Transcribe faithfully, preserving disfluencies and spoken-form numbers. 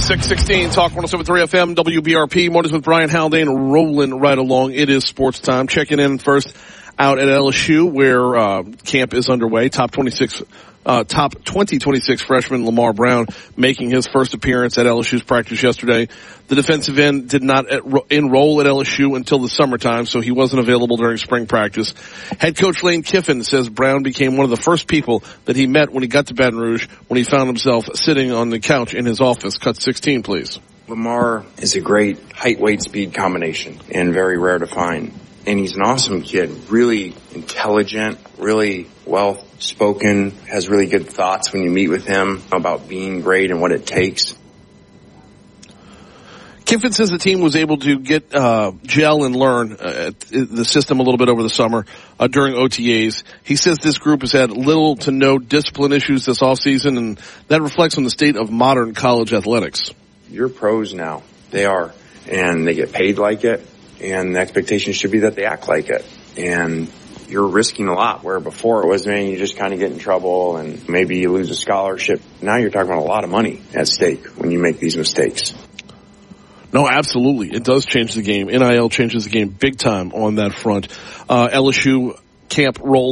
six sixteen, Talk one oh seven point three F M, W B R P. Mornings with Brian Haldane, rolling right along. It is sports time. Checking in first out at L S U, where uh, camp is underway. Top twenty-six, uh, top twenty twenty-six freshman Lamar Brown making his first appearance at L S U's practice yesterday. The defensive end did not enroll at L S U until the summertime, so he wasn't available during spring practice. Head coach Lane Kiffin says Brown became one of the first people that he met when he got to Baton Rouge, when he found himself sitting on the couch in his office. Cut sixteen, please. Lamar is a great height, weight, speed combination and very rare to find. And he's an awesome kid, really intelligent, really well-spoken, has really good thoughts when you meet with him about being great and what it takes. Kiffin says the team was able to get uh gel and learn uh, the system a little bit over the summer uh, during O T As. He says this group has had little to no discipline issues this offseason, and that reflects on the state of modern college athletics. You're pros now. They are. And they get paid like it. And the expectation should be that they act like it. And you're risking a lot, where before it was, man, you just kind of get in trouble and maybe you lose a scholarship. Now you're talking about a lot of money at stake when you make these mistakes. No, absolutely. It does change the game. N I L changes the game big time on that front. Uh, L S U camp rolls